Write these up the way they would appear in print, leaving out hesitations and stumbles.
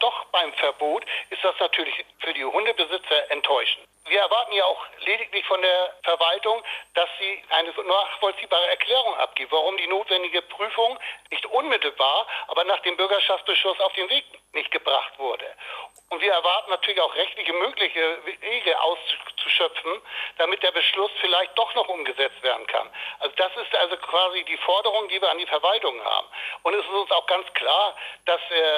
doch beim Verbot, ist das natürlich für die Hundebesitzer enttäuschend. Wir erwarten ja auch lediglich von der Verwaltung, dass sie eine nachvollziehbare Erklärung abgibt, warum die notwendige Prüfung nicht unmittelbar, aber nach dem Bürgerschaftsbeschluss auf den Weg nicht gebracht wurde. Und wir erwarten natürlich auch rechtliche mögliche Wege auszuschöpfen, damit der Beschluss vielleicht doch noch umgesetzt werden kann. Also das ist also quasi die Forderung, die wir an die Verwaltung haben. Und es ist uns auch ganz klar, dass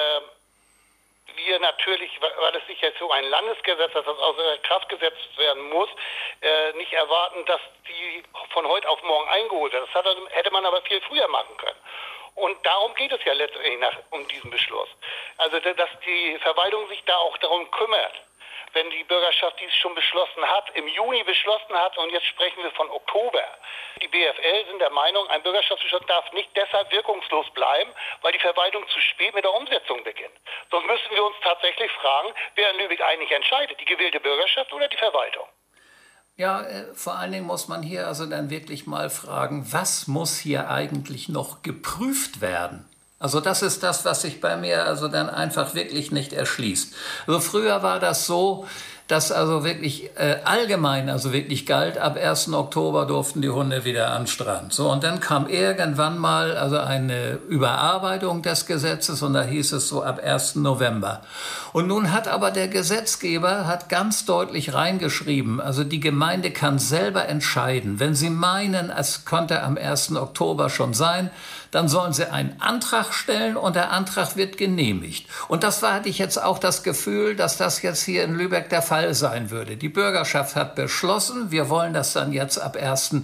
wir natürlich, weil es sich jetzt so ein Landesgesetz, das außer Kraft gesetzt werden muss, nicht erwarten, dass die von heute auf morgen eingeholt wird. Das hätte man aber viel früher machen können. Und darum geht es ja letztendlich um diesen Beschluss. Also, dass die Verwaltung sich da auch darum kümmert, wenn die Bürgerschaft dies schon beschlossen hat, im Juni beschlossen hat, und jetzt sprechen wir von Oktober. Die BFL sind der Meinung, ein Bürgerschaftsbeschluss darf nicht deshalb wirkungslos bleiben, weil die Verwaltung zu spät mit der Umsetzung beginnt. Sonst müssen wir uns tatsächlich fragen, wer in Lübeck eigentlich entscheidet, die gewählte Bürgerschaft oder die Verwaltung. Ja, vor allen Dingen muss man hier also dann wirklich mal fragen, was muss hier eigentlich noch geprüft werden? Also das ist das, was sich bei mir also dann einfach wirklich nicht erschließt. Also früher war das so, dass also wirklich allgemein also wirklich galt, ab 1. Oktober durften die Hunde wieder an den Strand. So, und dann kam irgendwann mal also eine Überarbeitung des Gesetzes und da hieß es so ab 1. November. Und nun hat aber der Gesetzgeber hat ganz deutlich reingeschrieben, also die Gemeinde kann selber entscheiden, wenn sie meinen, es könnte am 1. Oktober schon sein, dann sollen sie einen Antrag stellen und der Antrag wird genehmigt. Und hatte ich jetzt auch das Gefühl, dass das jetzt hier in Lübeck der Fall sein würde. Die Bürgerschaft hat beschlossen, wir wollen das dann jetzt ab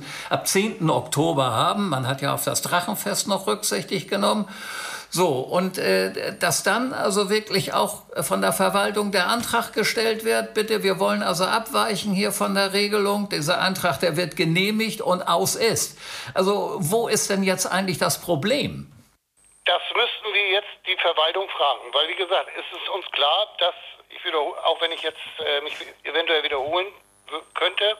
10. Oktober haben. Man hat ja auf das Drachenfest noch rücksichtig genommen. So, und dass dann also wirklich auch von der Verwaltung der Antrag gestellt wird, bitte, wir wollen also abweichen hier von der Regelung, dieser Antrag, der wird genehmigt und aus ist. Also wo ist denn jetzt eigentlich das Problem? Das müssten wir jetzt die Verwaltung fragen, weil wie gesagt, es ist uns klar, dass, auch wenn ich jetzt mich eventuell wiederholen könnte,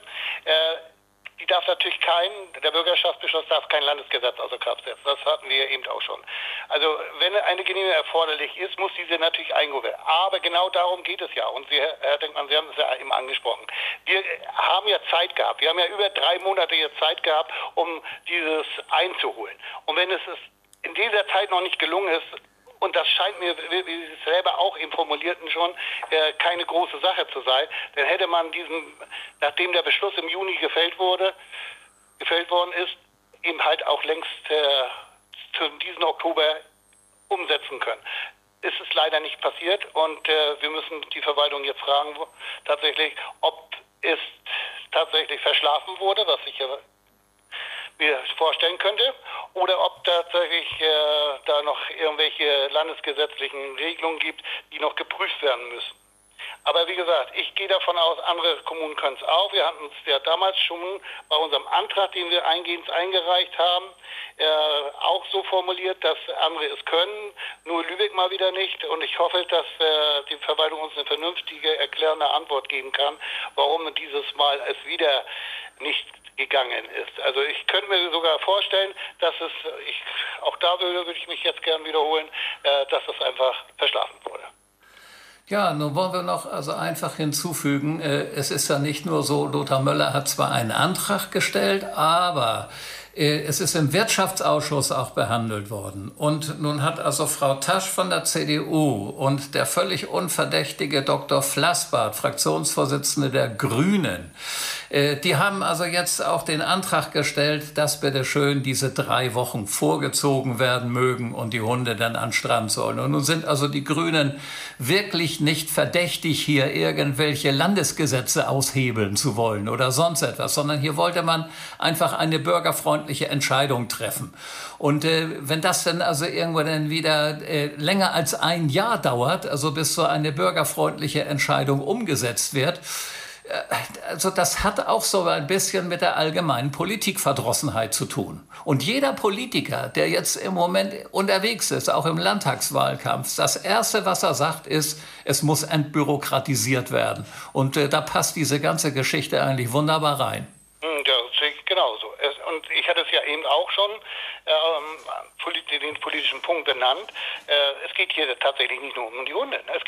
die darf natürlich der Bürgerschaftsbeschluss darf kein Landesgesetz außer Kraft setzen. Das hatten wir eben auch schon. Also wenn eine Genehmigung erforderlich ist, muss diese natürlich eingeholt werden. Aber genau darum geht es ja. Und Herr Denkmann, Sie haben es ja eben angesprochen. Wir haben ja Zeit gehabt. Wir haben ja über 3 Monate jetzt Zeit gehabt, um dieses einzuholen. Und wenn es in dieser Zeit noch nicht gelungen ist, und das scheint mir, wie Sie es selber auch eben formulierten schon, keine große Sache zu sein, dann hätte man nachdem der Beschluss im Juni gefällt worden ist, eben halt auch längst zu diesem Oktober umsetzen können. Es ist leider nicht passiert und wir müssen die Verwaltung jetzt fragen, tatsächlich, ob es tatsächlich verschlafen wurde, was ich ja mir vorstellen könnte, oder ob tatsächlich da noch irgendwelche landesgesetzlichen Regelungen gibt, die noch geprüft werden müssen. Aber wie gesagt, ich gehe davon aus, andere Kommunen können es auch. Wir hatten es ja damals schon bei unserem Antrag, den wir eingehend eingereicht haben, auch so formuliert, dass andere es können, nur Lübeck mal wieder nicht. Und ich hoffe, dass die Verwaltung uns eine vernünftige, erklärende Antwort geben kann, warum dieses Mal es wieder nicht gegangen ist. Also ich könnte mir sogar vorstellen, dass auch da würde ich mich jetzt gern wiederholen, dass es einfach verschlafen wurde. Ja, nun wollen wir noch also einfach hinzufügen, es ist ja nicht nur so, Lothar Möller hat zwar einen Antrag gestellt, aber es ist im Wirtschaftsausschuss auch behandelt worden. Und nun hat also Frau Tasch von der CDU und der völlig unverdächtige Dr. Flassbart, Fraktionsvorsitzende der Grünen, die haben also jetzt auch den Antrag gestellt, dass bitte schön diese 3 Wochen vorgezogen werden mögen und die Hunde dann an den Strand sollen. Und nun sind also die Grünen wirklich nicht verdächtig, hier irgendwelche Landesgesetze aushebeln zu wollen oder sonst etwas, sondern hier wollte man einfach eine bürgerfreundliche Entscheidung treffen. Und wenn das dann also irgendwo dann wieder länger als 1 Jahr dauert, also bis so eine bürgerfreundliche Entscheidung umgesetzt wird, also das hat auch so ein bisschen mit der allgemeinen Politikverdrossenheit zu tun. Und jeder Politiker, der jetzt im Moment unterwegs ist, auch im Landtagswahlkampf, das Erste, was er sagt, ist, es muss entbürokratisiert werden. Und da passt diese ganze Geschichte eigentlich wunderbar rein. Ja, sehe ich genauso. Und ich hatte es ja eben auch schon den politischen Punkt benannt. Es geht hier tatsächlich nicht nur um die Hunde. Es